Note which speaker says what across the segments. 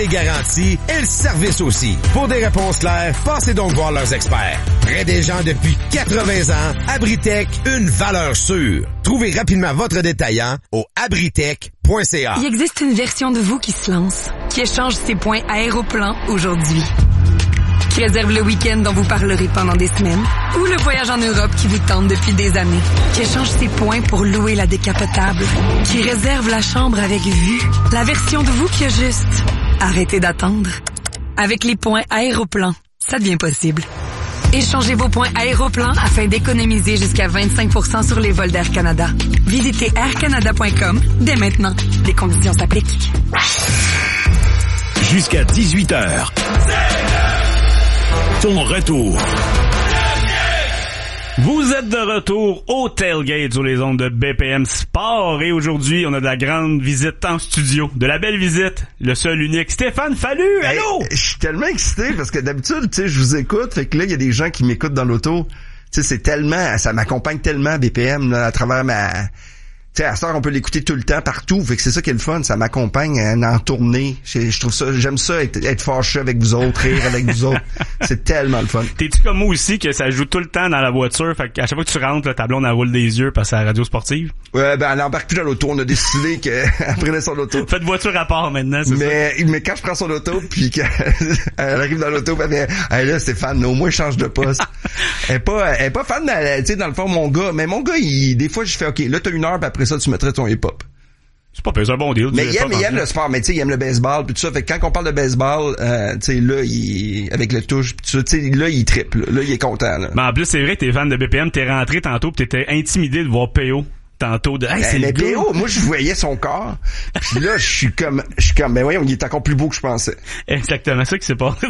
Speaker 1: Les garanties et le service aussi. Pour des réponses claires, passez donc voir leurs experts. Près des gens depuis 80 ans, Abritech, une valeur sûre. Trouvez rapidement votre détaillant au abritech.ca.
Speaker 2: Il existe une version de vous qui se lance, qui échange ses points Aéroplan aujourd'hui. Qui réserve le week-end dont vous parlerez pendant des semaines, ou le voyage en Europe qui vous tente depuis des années. Qui échange ses points pour louer la décapotable. Qui réserve la chambre avec vue. La version de vous qui a juste arrêtez d'attendre. Avec les points Aéroplan, ça devient possible. Échangez vos points Aéroplan afin d'économiser jusqu'à 25% sur les vols d'Air Canada. Visitez aircanada.com dès maintenant. Les conditions s'appliquent.
Speaker 3: Jusqu'à 18h. Ton retour. Vous êtes de retour au Tailgate sur les ondes de BPM Sport et aujourd'hui, on a de la grande visite en studio. De la belle visite, le seul unique Stéphane Fallu. Allô?
Speaker 4: Je suis tellement excité parce que d'habitude, tu sais, je vous écoute, fait que là, il y a des gens qui m'écoutent dans l'auto. Tu sais, c'est tellement, ça m'accompagne tellement BPM là, à travers ma... Tu sais, à ce temps, on peut l'écouter tout le temps, partout. Fait que c'est ça qui est le fun. Ça m'accompagne en tournée. Je trouve ça, j'aime ça, être fâché avec vous autres, rire avec vous autres. C'est tellement le fun.
Speaker 3: T'es-tu comme moi aussi que ça joue tout le temps dans la voiture? Fait qu'à chaque fois que tu rentres, là, ta blonde, elle roule des yeux parce que c'est la radio sportive?
Speaker 4: Ouais, ben, elle embarque plus dans l'auto. On a décidé qu'elle prenait son auto.
Speaker 3: Faites voiture à part maintenant, c'est ça?
Speaker 4: Mais quand je prends son auto, puis qu'elle arrive dans l'auto, ben, hey, là, Stéphane, au moins, change de poste. Elle est pas fan, tu sais, dans le fond, mon gars. Mais mon gars, des fois, je fais, OK, là, t'as 1 heure, puis après ça, tu mettrais ton hip-hop.
Speaker 3: C'est pas c'est un bon deal.
Speaker 4: Mais il aime le sport, mais tu sais, il aime le baseball puis tout ça. Fait que quand on parle de baseball, tu sais, là, avec le touche pis tout ça, tu sais, là, il triple. Là, il est content, là.
Speaker 3: Mais en plus, c'est vrai que t'es fan de BPM, t'es rentré tantôt pis t'étais intimidé de voir PO tantôt de hey, c'est
Speaker 4: mais
Speaker 3: le gars.
Speaker 4: PO, moi je voyais son corps. Puis là, je suis comme ben voyons, il est encore plus beau que je pensais.
Speaker 3: Exactement ça qui s'est passé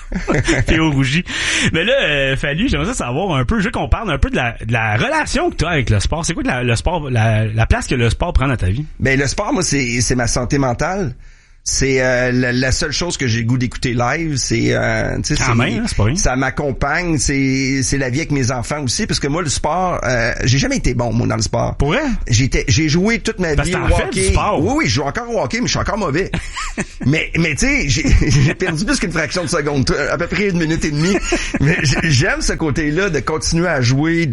Speaker 3: PO rougi. Mais là, Fallu, j'aimerais ça savoir un peu, je veux qu'on parle un peu de la relation que tu as avec le sport. C'est quoi le sport, la place que le sport prend dans ta vie?
Speaker 4: Ben le sport, moi c'est ma santé mentale. C'est la seule chose que j'ai le goût d'écouter live, c'est tu sais,
Speaker 3: c'est pas rien.
Speaker 4: Ça m'accompagne, c'est la vie avec mes enfants aussi parce que moi le sport j'ai jamais été bon moi dans le sport.
Speaker 3: Pour vrai?
Speaker 4: J'ai joué toute ma vie
Speaker 3: au hockey. Du sport.
Speaker 4: Oui, je joue encore au hockey mais je suis encore mauvais. mais tu sais, j'ai perdu plus qu'une fraction de seconde, à peu près 1 minute et demie. Mais j'aime ce côté-là de continuer à jouer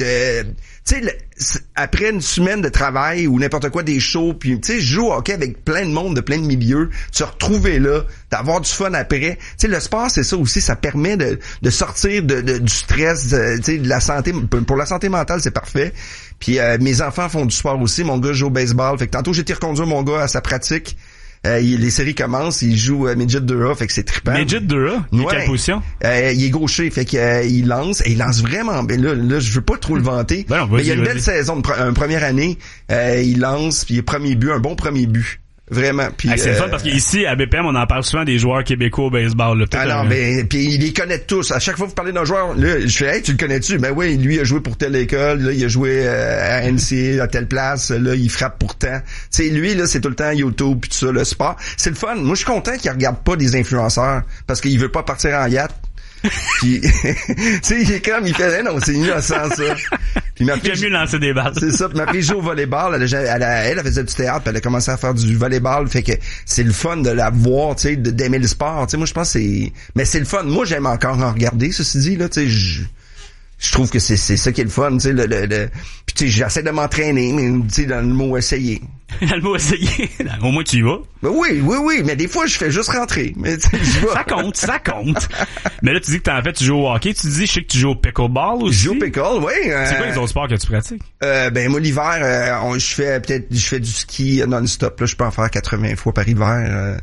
Speaker 4: tu sais, après une semaine de travail ou n'importe quoi, des shows, puis tu sais, je joue au hockey avec plein de monde de plein de milieux, se retrouver là, d'avoir du fun après. Tu sais, le sport, c'est ça aussi, ça permet de sortir du stress, tu sais, de la santé. Pour la santé mentale, c'est parfait. Puis mes enfants font du sport aussi. Mon gars joue au baseball. Fait que tantôt, j'ai été reconduire mon gars à sa pratique. Les séries commencent, il joue Midget 2A, fait que c'est trippant.
Speaker 3: Midget 2A? Il est quelle position?
Speaker 4: Il est gaucher, fait qu'il lance, et il lance vraiment bien. Là, je veux pas trop le vanter, mais il y a une belle saison, une première année, il lance, puis premier but, un bon premier but. Vraiment. Puis
Speaker 3: c'est le fun parce qu'ici à BPM on en parle souvent des joueurs québécois au baseball. Là,
Speaker 4: puis il les connaît tous. À chaque fois que vous parlez d'un joueur, là, je fais hey, tu le connais-tu? Ben oui, lui il a joué pour telle école, là il a joué à NCA à telle place, là il frappe pour tant. Tu sais lui là c'est tout le temps YouTube puis tout ça le sport. C'est le fun. Moi je suis content qu'il regarde pas des influenceurs parce qu'il veut pas partir en yacht. Puis tu sais il est comme il fait non c'est innocent ça. Puis ma fille,
Speaker 3: j'aime mieux lancer des balles.
Speaker 4: C'est ça. Puis ma fille joue au volleyball. Elle faisait du théâtre. Puis elle a commencé à faire du volleyball. Fait que c'est le fun de la voir, tu sais, d'aimer le sport. Tu sais, moi je pense que mais c'est le fun. Moi j'aime encore en regarder. Ceci dit là, tu sais, je trouve que c'est ça qui est le fun. Tu sais, puis tu sais, j'essaie de m'entraîner, mais tu sais dans le mot essayer.
Speaker 3: Le mot essayer. Au moins tu y vas.
Speaker 4: Ben oui. Mais des fois je fais juste rentrer. Mais tu sais, j'y vais.
Speaker 3: Ça compte. Mais là tu dis que tu joues au hockey. Tu dis je sais que tu joues au pickleball aussi.
Speaker 4: Je joue au pickle, oui.
Speaker 3: C'est quoi les autres sports que tu pratiques?
Speaker 4: Ben moi l'hiver, je fais du ski non-stop. Là, je peux en faire 80 fois par hiver.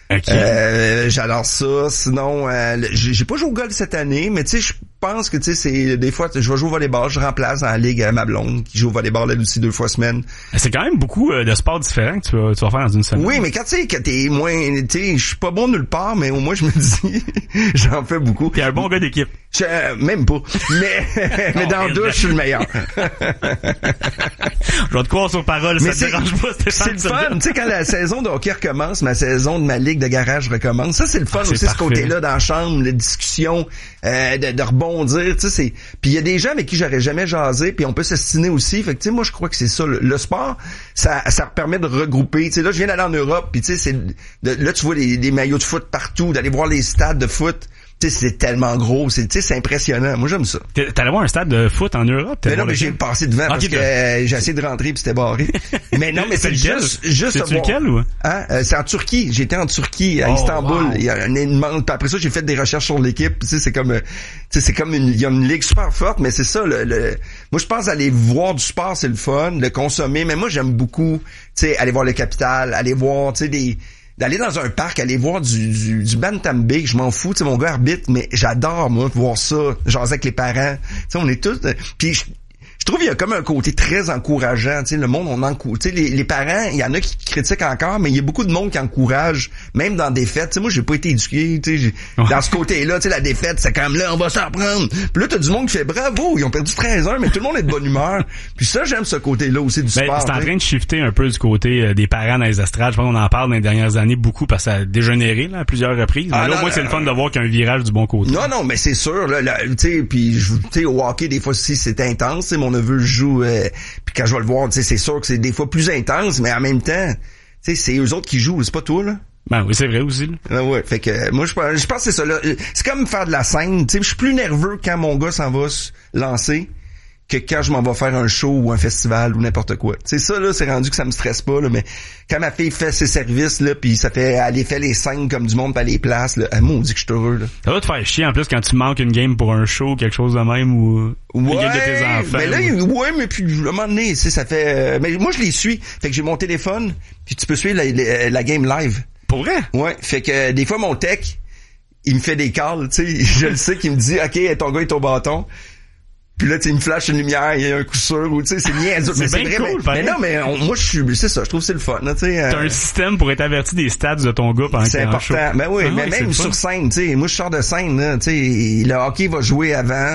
Speaker 4: Okay. J'adore ça. Sinon, j'ai pas joué au golf cette année, mais tu sais, je pense que tu sais, c'est des fois, je vais jouer au volleyball, je remplace dans la ligue ma blonde qui joue au volleyball elle aussi 2 fois semaine.
Speaker 3: C'est quand même beaucoup de sports différents que tu vas faire dans une semaine.
Speaker 4: Oui, mais quand tu sais que t'es moins, tu sais, je suis pas bon nulle part, mais au moins je me dis, j'en fais beaucoup.
Speaker 3: T'es un bon gars d'équipe.
Speaker 4: Même pas. Mais dans le douche, je suis le meilleur.
Speaker 3: Je vais te croire sur parole, mais ça te dérange pas.
Speaker 4: C'est le fun. Tu sais, quand la saison de hockey recommence, ma saison de ma ligue de garage recommence, ça c'est le fun aussi, ce côté-là dans la chambre, la discussion, de rebondir rebondir, tu sais, c'est... Puis il y a des gens avec qui j'aurais jamais jasé, puis on peut s'estiner aussi. Fait que, tu sais, moi, je crois que c'est ça. Le sport, ça permet de regrouper. Tu sais, là, je viens d'aller en Europe, puis tu sais, là, tu vois des maillots de foot partout, d'aller voir les stades de foot. Tu sais, c'est tellement gros, c'est impressionnant. Moi, j'aime ça.
Speaker 3: T'allais voir un stade de foot en Europe?
Speaker 4: Mais non, mais j'ai passé devant parce que j'ai essayé de rentrer puis c'était barré. Mais non, mais c'est juste
Speaker 3: c'est lequel ou?
Speaker 4: Hein? C'est en Turquie. J'étais en Turquie, à Istanbul. Wow. Il y a une immense. Puis après ça, j'ai fait des recherches sur l'équipe. Tu sais, c'est comme il y a une ligue super forte, mais c'est ça. Moi, je pense aller voir du sport, c'est le fun, le consommer. Mais moi, j'aime beaucoup, tu sais, aller voir le Capitale, aller voir, tu sais, d'aller dans un parc, aller voir du bantambe, je m'en fous, tu sais, mon gars arbitre, mais j'adore, moi, voir ça, jaser avec les parents, tu sais, on est tous, puis je trouve qu'il y a comme un côté très encourageant, tu sais, le monde, on encourage, tu sais, les parents, il y en a qui critiquent encore, mais il y a beaucoup de monde qui encourage, même dans des fêtes, tu sais, moi, j'ai pas été éduqué, tu sais, dans ce côté-là, tu sais, la défaite, c'est comme là, on va s'en prendre, puis là, t'as du monde qui fait bravo, ils ont perdu 13-1, mais tout le monde est de bonne humeur, puis ça, j'aime ce côté-là aussi du sport.
Speaker 3: C'est en train de shifter un peu du côté des parents dans les estrades, je pense qu'on en parle dans les dernières années beaucoup, parce que ça a dégénéré, là, à plusieurs reprises, mais là, au moins, c'est le fun de voir qu'il y a un virage du bon côté.
Speaker 4: Non, mais c'est sûr, là, tu sais, puis, tu sais, au hockey, des fois, si c'est intense, tu sais, mon neveu joue, puis quand je vais le voir, tu sais, c'est sûr que c'est des fois plus intense, mais en même temps, tu sais, c'est eux autres qui jouent, c'est pas toi, là.
Speaker 3: Ben oui, c'est vrai aussi, là.
Speaker 4: Ah ouais, fait que moi je pense que c'est ça, là. C'est comme faire de la scène, tu sais, je suis plus nerveux quand mon gars s'en va se lancer que quand je m'en vais faire un show ou un festival ou n'importe quoi. Tu sais, ça, là, c'est rendu que ça me stresse pas, là, mais quand ma fille fait ses services, là, pis ça fait, elle fait les scènes comme du monde pis elle les place, là, elle m'a dit que je suis heureux, là.
Speaker 3: Ça va te faire chier, en plus, quand tu manques une game pour un show, quelque chose de même, ou une game de tes enfants.
Speaker 4: Mais là, ouais, mais puis, à un moment donné, tu sais, ça fait, mais moi, je les suis. Fait que j'ai mon téléphone, puis tu peux suivre la game live.
Speaker 3: Pour vrai?
Speaker 4: Ouais. Fait que, des fois, mon tech, il me fait des calls, tu sais, je le sais qu'il me dit, OK, ton gars est au bâton. Puis là, tu sais, il me flash une lumière, il y a un coup sûr, ou tu sais, c'est niaiseux.
Speaker 3: C'est bien cool,
Speaker 4: mais non, mais moi, c'est ça, je trouve que c'est le fun, tu sais.
Speaker 3: T'as un système pour être averti des stats de ton gars pendant
Speaker 4: c'est important. Ben oui, mais même sur scène, tu sais, moi, je sors de scène, là, tu sais, le hockey va jouer avant,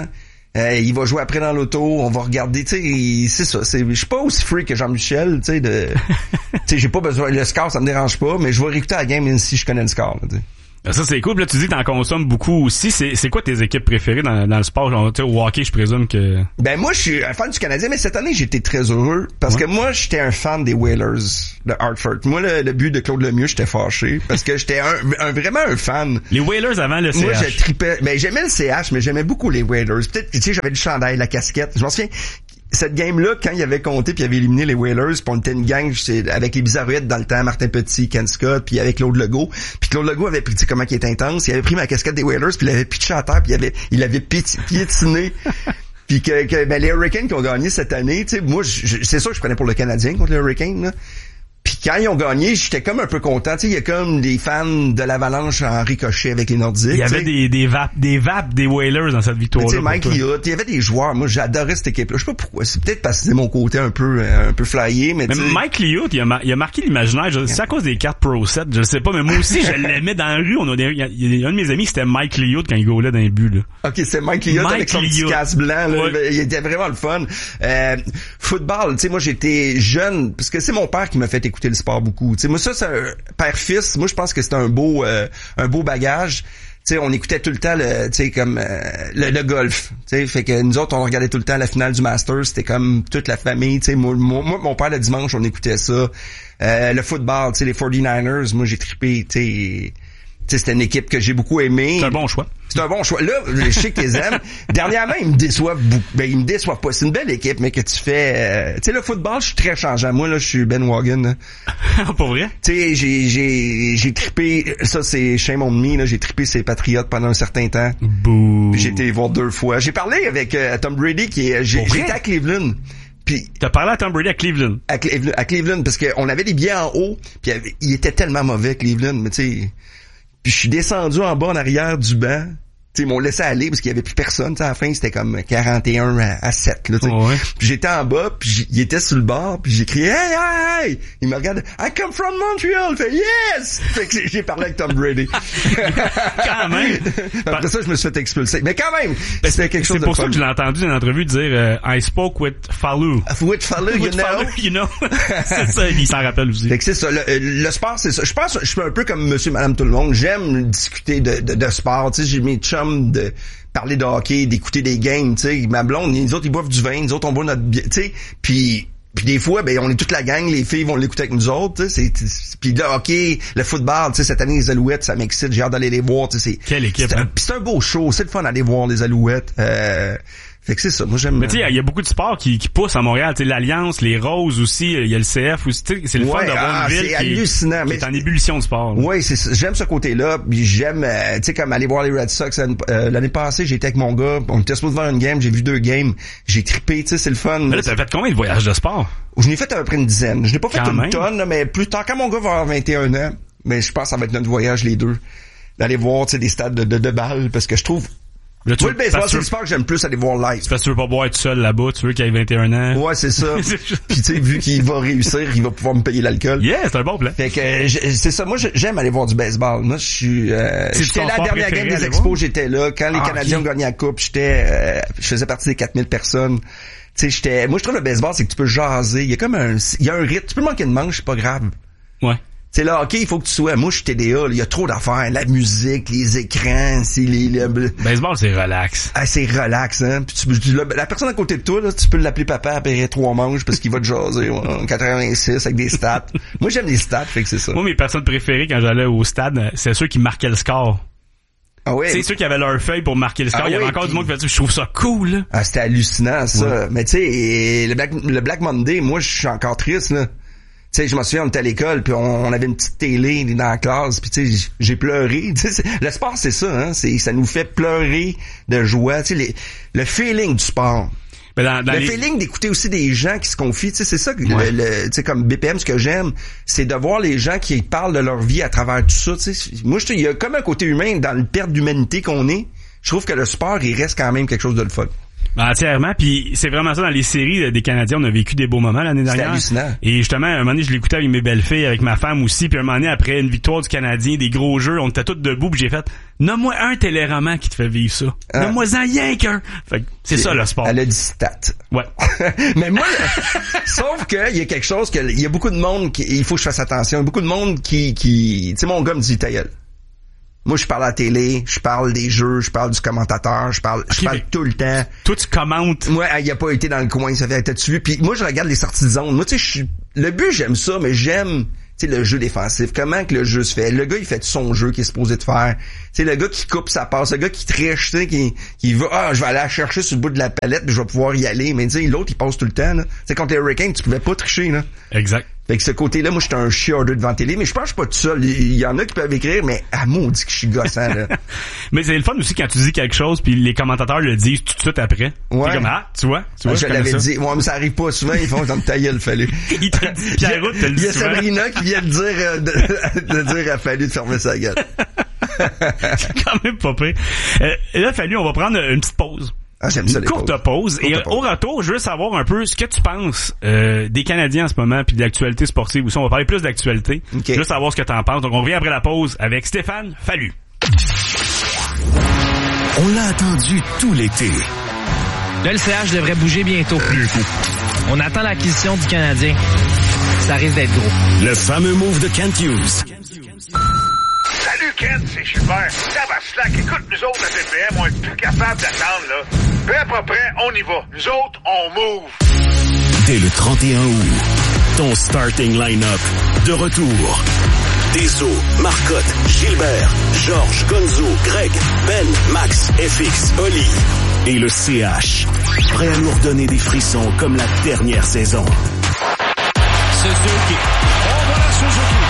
Speaker 4: il va jouer après dans l'auto, on va regarder, tu sais, c'est ça, je suis pas aussi free que Jean-Michel, tu sais, tu sais, j'ai pas besoin, le score, ça me dérange pas, mais je vais réécouter la game même si je connais le score, tu sais.
Speaker 3: Ça, c'est cool. Là, tu dis que t'en consommes beaucoup aussi. C'est quoi tes équipes préférées dans le sport? Genre, tu sais, au hockey, je présume que...
Speaker 4: Ben, moi, je suis un fan du Canadien, mais cette année, j'étais très heureux parce que moi, j'étais un fan des Whalers de Hartford. Moi, le but de Claude Lemieux, j'étais fâché parce que j'étais vraiment un fan.
Speaker 3: Les Whalers avant le CH.
Speaker 4: Moi, je tripais. Ben, j'aimais le CH, mais j'aimais beaucoup les Whalers. Peut-être que, tu sais, j'avais du chandail, la casquette. Je m'en souviens... Cette game-là, quand il avait compté puis il avait éliminé les Whalers, puis on était une gang avec les Bizarroïdes dans le temps, Martin Petit, Ken Scott, puis avec Claude Legault. Puis Claude Legault avait pris, tu sais comment il est intense, il avait pris ma casquette des Whalers, puis il avait pitché à terre, puis il avait piétiné. Puis ben, les Hurricanes qui ont gagné cette année, tu sais, moi, c'est sûr que je prenais pour le Canadien contre les Hurricanes, là. Puis quand ils ont gagné, j'étais comme un peu content. Tu sais, il y a comme des fans de l'Avalanche en ricochet avec les Nordiques.
Speaker 3: Il y avait des vapes des Whalers dans cette victoire-là.
Speaker 4: Tu sais, Mike Liot, il y avait des joueurs. Moi, j'adorais cette équipe-là. Je sais pas pourquoi. C'est peut-être parce que c'est mon côté un peu flyé, mais
Speaker 3: Mike Liot, il a marqué l'imaginaire. C'est à cause des cartes Pro 7, je sais pas, mais moi aussi, je l'aimais dans la rue. Il y a un de mes amis, c'était Mike Liot quand il goalait dans les buts, là.
Speaker 4: OK, c'est Mike Liot avec son petit casque blanc, là. Ouais. Il était vraiment le fun. Football, tu sais, moi, j'étais jeune, parce que c'est mon père qui m'a fait écouter le sport beaucoup. Tu sais, moi, ça, c'est un père-fils. Moi, je pense que c'était un beau bagage. Tu sais, on écoutait tout le temps le golf. Tu sais, fait que nous autres, on regardait tout le temps la finale du Masters. C'était comme toute la famille. Tu sais, moi, mon père, le dimanche, on écoutait ça. Le football, tu sais, les 49ers, moi, j'ai trippé, tu sais, c'était une équipe que j'ai beaucoup aimée.
Speaker 3: C'est un bon choix.
Speaker 4: C'est un bon choix. Là, je sais qu'ils aiment. Dernièrement, ils me déçoivent beaucoup. Ben, ils me déçoivent pas. C'est une belle équipe, mais que tu fais... tu sais, le football, je suis très changeant. Moi, là, je suis Ben Wagon.
Speaker 3: Pour vrai?
Speaker 4: Tu sais, j'ai trippé... Ça, c'est shame on me, là. J'ai trippé ces Patriotes pendant un certain temps.
Speaker 3: Bouh.
Speaker 4: J'ai été les voir 2 fois. J'ai parlé avec Tom Brady, j'étais à Cleveland. Puis
Speaker 3: t'as parlé à Tom Brady à Cleveland?
Speaker 4: À Cleveland, parce qu'on avait des billets en haut, puis il était tellement mauvais, Cleveland, mais tu sais... Puis je suis descendu en bas en arrière du banc. Tu sais, ils m'ont laissé aller parce qu'il y avait plus personne. À la fin, c'était comme 41 à 7. Là,
Speaker 3: oh ouais.
Speaker 4: Puis j'étais en bas, puis il était sur le bord, puis j'ai crié « Hey, hey, hey! » Il me regarde « I come from Montreal! » Il fait « Yes! » Fait que j'ai parlé avec Tom Brady.
Speaker 3: Quand même!
Speaker 4: Après ça, je me suis fait expulser. Mais quand même, c'était quelque chose de fun.
Speaker 3: C'est pour ça que je l'ai entendu dans une entrevue dire I spoke with Fallu.
Speaker 4: With Fallu,
Speaker 3: you know? C'est ça, il s'en rappelle aussi.
Speaker 4: Fait que c'est ça. Le sport, c'est ça. Je pense que je suis un peu comme monsieur, madame, tout le monde. J'aime discuter de sport. Tu sais, j'ai mes chums chums de parler de hockey, d'écouter des games, tu sais. Ma blonde, les autres, ils boivent du vin, nous autres, on boit notre bière, tu sais. Puis des fois, ben on est toute la gang, les filles vont l'écouter avec nous autres, tu sais. Puis le hockey, le football, tu sais, cette année les Alouettes, ça m'excite, j'ai hâte d'aller les voir, tu sais.
Speaker 3: Quelle équipe,
Speaker 4: Puis c'est un beau show, c'est le fun d'aller voir les Alouettes. Fait que c'est ça, moi j'aime.
Speaker 3: Mais tu sais, il y a beaucoup de sports qui poussent à Montréal, tu sais, l'Alliance, les Roses aussi, il y a le CF aussi, tu sais, c'est le fun d'avoir une ville
Speaker 4: c'est hallucinant,
Speaker 3: qui est en ébullition de sport.
Speaker 4: Oui, j'aime ce côté-là, puis j'aime, tu sais, comme aller voir les Red Sox. L'année passée, j'étais avec mon gars, on était supposé voir une game, j'ai vu 2 games, j'ai trippé, tu sais, c'est le fun.
Speaker 3: Mais là, t'as fait combien de voyages de sport?
Speaker 4: Je n'ai fait à peu près une dizaine. Je n'ai pas fait
Speaker 3: Quand
Speaker 4: une tonne, là, mais plus tard, quand mon gars va avoir 21 ans, mais je pense que ça va être notre voyage les deux, d'aller voir, tu sais, des stades de balles, parce que je trouve.
Speaker 3: Là,
Speaker 4: moi, le baseball, c'est le sport que j'aime plus aller voir live.
Speaker 3: C'est parce que tu veux pas boire tout seul là-bas, tu veux qu'il ait 21 ans.
Speaker 4: Ouais, c'est ça. Puis tu sais, vu qu'il va réussir, il va pouvoir me payer l'alcool.
Speaker 3: Yeah, c'est un bon plan.
Speaker 4: Fait que c'est ça. Moi, j'aime aller voir du baseball. Moi, je suis. J'étais là à la dernière game des Expos, j'étais là. Quand les Canadiens ont gagné la coupe, je faisais partie des 4000 personnes. Tu sais, moi, je trouve le baseball, c'est que tu peux jaser. Il y a comme un rythme. Tu peux manquer de manche, c'est pas grave.
Speaker 3: Ouais.
Speaker 4: C'est là, ok, il faut que tu sois. Moi, je suis TDA, il y a trop d'affaires, la musique, les écrans,
Speaker 3: baseball, c'est relax.
Speaker 4: Ah, c'est relax, hein. Puis la personne à côté de toi, là, tu peux l'appeler papa après 3 manches parce qu'il va te jaser, 86 avec des stats. Moi, j'aime les stats, fait que c'est ça.
Speaker 3: Moi, mes personnes préférées quand j'allais au stade, c'est ceux qui marquaient le score.
Speaker 4: Ah ouais.
Speaker 3: C'est ceux qui avaient leur feuille pour marquer le score. Il y avait encore du monde qui faisait ça. Je trouve ça cool, là.
Speaker 4: Ah, c'était hallucinant, ça.
Speaker 3: Ouais.
Speaker 4: Mais tu sais, le Black Monday, moi, je suis encore triste, là. Tu sais, je me souviens, on était à l'école, puis on avait une petite télé dans la classe, puis tu sais, j'ai pleuré. Tu sais, le sport, c'est ça, hein. Ça nous fait pleurer de joie. Tu sais, le feeling du sport.
Speaker 3: Ben
Speaker 4: feeling d'écouter aussi des gens qui se confient, tu sais, c'est ça que tu sais, comme BPM, ce que j'aime, c'est de voir les gens qui parlent de leur vie à travers tout ça, tu sais. Moi, il y a comme un côté humain dans le perte d'humanité qu'on est. Je trouve que le sport, il reste quand même quelque chose de le fun.
Speaker 3: Ben, entièrement, puis c'est vraiment ça dans les séries des Canadiens, on a vécu des beaux moments l'année dernière.
Speaker 4: C'était hallucinant.
Speaker 3: Et justement, un moment donné, je l'écoutais avec mes belles-filles, avec ma femme aussi, puis un moment donné, après une victoire du Canadien, des gros jeux, on était tous debout, puis j'ai fait « Nomme-moi un téléroman qui te fait vivre ça. Nomme-moi-en rien qu'un. » Fait que c'est ça le sport.
Speaker 4: Elle a dit stat.
Speaker 3: Ouais.
Speaker 4: Mais moi, sauf que il y a quelque chose que il y a beaucoup de monde il faut que je fasse attention. Il y a beaucoup de monde qui tu sais, mon gars me dit ta gueule. Moi, je parle à la télé, je parle des jeux, je parle du commentateur, je parle tout le temps.
Speaker 3: Toi, tu commentes.
Speaker 4: Moi, il a pas été dans le coin, ça fait être dessus. Puis moi, je regarde les sorties de zone. Moi, tu sais, le but, j'aime ça, mais j'aime, tu sais, le jeu défensif. Comment que le jeu se fait? Le gars, il fait son jeu qu'il est supposé de faire. Tu sais, le gars qui coupe sa passe, le gars qui triche, tu sais, qui va, je vais aller la chercher sur le bout de la palette, puis je vais pouvoir y aller. Mais tu sais, l'autre, il passe tout le temps, là. Tu sais, contre les Hurricanes, tu pouvais pas tricher, là.
Speaker 3: Exact.
Speaker 4: Fait que ce côté-là, moi, j'étais un chiardeux devant la télé, mais je pense que je suis pas tout seul. Il y en a qui peuvent écrire, mais à maudit que je suis gossant, là.
Speaker 3: Mais c'est le fun aussi quand tu dis quelque chose, puis les commentateurs le disent tout de suite après.
Speaker 4: Ouais.
Speaker 3: T'es comme, tu vois,
Speaker 4: je l'avais dit. Ouais, mais ça arrive pas souvent, ils font dans ta gueule, fallu.
Speaker 3: Il te dit, Pierre-Route te le dit.
Speaker 4: Il y a Sabrina qui vient de dire, a fallu de fermer sa gueule.
Speaker 3: C'est quand même pas pire. Là, fallu, on va prendre une petite pause.
Speaker 4: Ah, j'aime ça,
Speaker 3: une courte pause. Et au retour, je veux savoir un peu ce que tu penses des Canadiens en ce moment, puis de l'actualité sportive aussi. On va parler plus d'actualité.
Speaker 4: Okay.
Speaker 3: Je veux savoir ce que t'en penses. Donc, on revient après la pause avec Stéphane Fallu.
Speaker 5: On l'a attendu tout l'été.
Speaker 6: Le LCH devrait bouger bientôt. On attend l'acquisition du Canadien. Ça risque d'être gros.
Speaker 5: Le fameux move de Kent Hughes.
Speaker 7: Salut Kent, c'est Gilbert. Slack, écoute, nous autres à TPM, on est plus capable d'attendre, là. Peu à peu près, on y va. Nous autres, on move.
Speaker 5: Dès le 31 août, ton starting line-up de retour. Deso, Marcotte, Gilbert, Georges, Gonzo, Greg, Ben, Max, FX, Oli et le CH. Prêt à nous redonner des frissons comme la dernière saison.
Speaker 7: Suzuki. On va à Suzuki.